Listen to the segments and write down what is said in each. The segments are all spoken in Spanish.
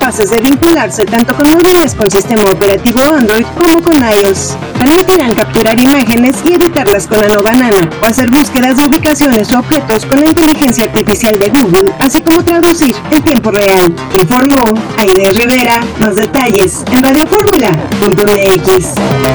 capaces de vincularse tanto con móviles con sistema operativo Android como con iOS. Permitirán capturar imágenes y editarlas con la nueva Nano, o hacer búsquedas de ubicaciones o objetos con la inteligencia artificial de Google, así como traducir en tiempo real. Informó Aide Rivera. Más detalles en radioformula.mx.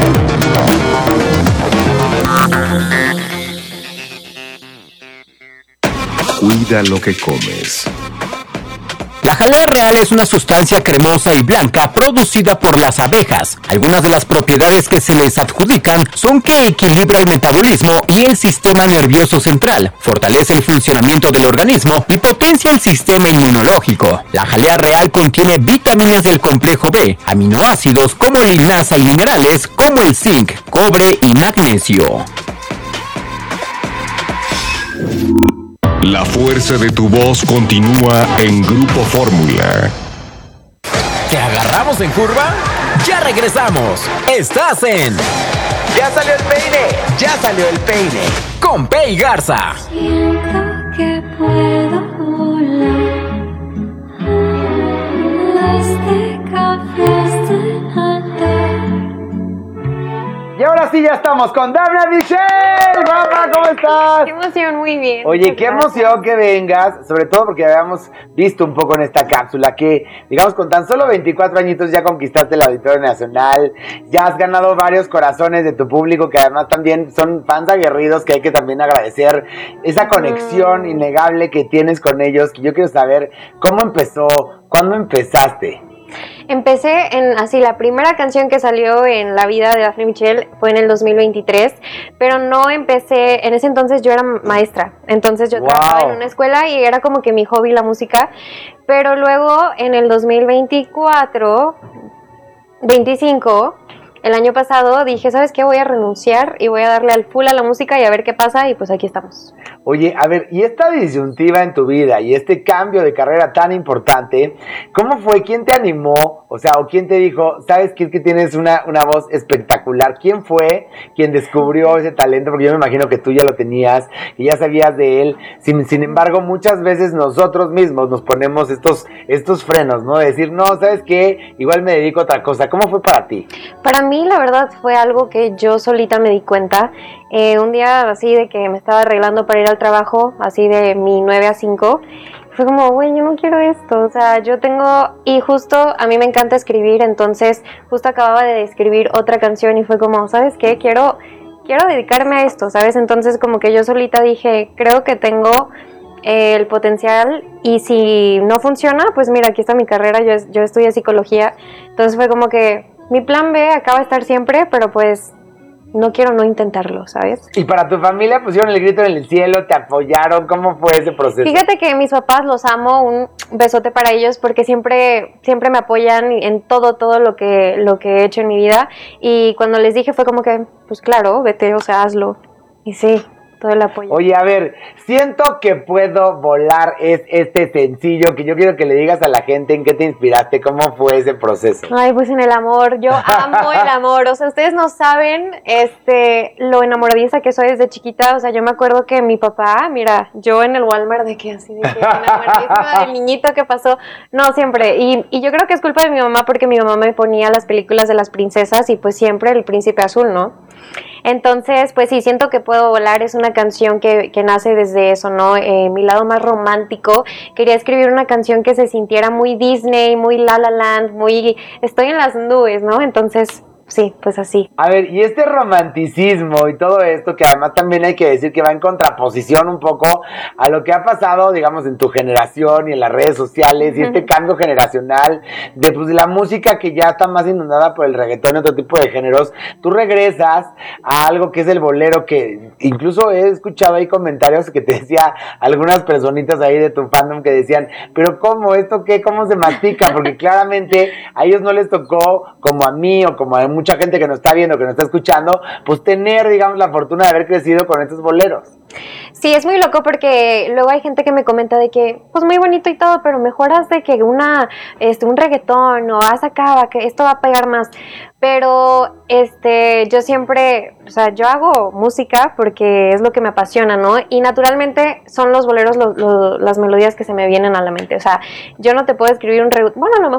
Cuida lo que comes. La jalea real es una sustancia cremosa y blanca producida por las abejas. Algunas de las propiedades que se les adjudican son que equilibra el metabolismo y el sistema nervioso central, fortalece el funcionamiento del organismo y potencia el sistema inmunológico. La jalea real contiene vitaminas del complejo B, aminoácidos como linaza y minerales como el zinc, cobre y magnesio. La fuerza de tu voz continúa en Grupo Fórmula. ¿Te agarramos en curva? ¡Ya regresamos! ¡Estás en... ¡Ya salió el peine! ¡Ya salió el peine! Con Pei Garza. Siento que puedo volar. Este café de nadar. Y ahora sí ya estamos con Dafne Michelle. Mamá, ¿cómo estás? Qué emoción, muy bien. Oye, qué emoción que vengas, sobre todo porque habíamos visto un poco en esta cápsula que, digamos, con tan solo 24 añitos ya conquistaste el Auditorio Nacional, ya has ganado varios corazones de tu público que además también son fans aguerridos, que hay que también agradecer esa conexión innegable que tienes con ellos, que yo quiero saber cómo empezó, cuándo empezaste. Empecé así, la primera canción que salió en la vida de Dafne Michelle fue en el 2023, pero no empecé, en ese entonces yo era maestra, entonces yo trabajaba en una escuela y era como que mi hobby la música, pero luego en el 25, el año pasado dije, ¿sabes qué? Voy a renunciar y voy a darle al full a la música y a ver qué pasa, y pues aquí estamos. Oye, a ver, y esta disyuntiva en tu vida y este cambio de carrera tan importante, ¿cómo fue? ¿Quién te animó? O sea, ¿o quién te dijo, sabes qué? Que tienes una voz espectacular? ¿Quién fue quien descubrió ese talento? Porque yo me imagino que tú ya lo tenías y ya sabías de él. Sin embargo, muchas veces nosotros mismos nos ponemos estos frenos, ¿no? De decir, no, ¿sabes qué? Igual me dedico a otra cosa. ¿Cómo fue para ti? Para mí, la verdad, fue algo que yo solita me di cuenta. Un día así de que me estaba arreglando para ir al trabajo, así de mi 9 a 5, fue como, güey, yo no quiero esto, o sea, y justo a mí me encanta escribir, entonces justo acababa de escribir otra canción y fue como, ¿sabes qué? Quiero dedicarme a esto, ¿sabes? Entonces como que yo solita dije, creo que tengo el potencial, y si no funciona, pues mira, aquí está mi carrera, yo estudié psicología, entonces fue como que mi plan B acaba de estar siempre, pero pues no quiero no intentarlo, ¿sabes? Y para tu familia pusieron el grito en el cielo, te apoyaron, ¿cómo fue ese proceso? Fíjate que mis papás los amo, un besote para ellos porque siempre me apoyan en todo lo que he hecho en mi vida, y cuando les dije fue como que, pues claro, vete, o sea, hazlo, y sí, todo el apoyo. Oye, a ver, siento que puedo volar, es este sencillo, que yo quiero que le digas a la gente en qué te inspiraste, cómo fue ese proceso. Ay, pues en el amor, yo amo el amor, o sea, ustedes no saben lo enamoradiza que soy desde chiquita, o sea, yo me acuerdo que mi papá, mira, yo en el Walmart de que así, de que enamoradísima del niñito que pasó, no, siempre, y yo creo que es culpa de mi mamá porque mi mamá me ponía las películas de las princesas y pues siempre el príncipe azul, ¿no? Entonces, pues sí, siento que puedo volar, es una canción que nace desde eso, ¿no? Mi lado más romántico, quería escribir una canción que se sintiera muy Disney, muy La La Land, muy estoy en las nubes, ¿no? Entonces, sí, pues así. A ver, y este romanticismo y todo esto, que además también hay que decir que va en contraposición un poco a lo que ha pasado, digamos, en tu generación y en las redes sociales, y este cambio generacional de pues, la música que ya está más inundada por el reggaetón y otro tipo de géneros, tú regresas a algo que es el bolero, que incluso he escuchado ahí comentarios que te decía algunas personitas ahí de tu fandom que decían, pero ¿cómo? ¿Esto qué? ¿Cómo se mastica? Porque claramente a ellos no les tocó, como a mí o como a mucha gente que nos está viendo, que nos está escuchando, pues tener, digamos, la fortuna de haber crecido con estos boleros. Sí, es muy loco porque luego hay gente que me comenta de que, pues muy bonito y todo, pero mejor haz de que un reggaetón o haz acá, que esto va a pegar más. Pero yo siempre, o sea, yo hago música porque es lo que me apasiona, ¿no? Y naturalmente son los boleros las melodías que se me vienen a la mente. O sea, yo no te puedo escribir un reggaetón, bueno, a lo